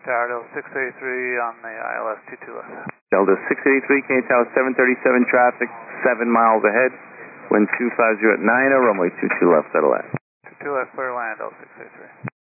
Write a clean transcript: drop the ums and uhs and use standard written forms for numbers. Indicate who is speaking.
Speaker 1: Tower Delta 683 on the ILS 22 left.
Speaker 2: Delta 683, Canadian Tower 737 traffic, 7 miles ahead. Wind 250 at 90, runway 22 left, settle at.
Speaker 1: 22 left, clear land, Delta 683.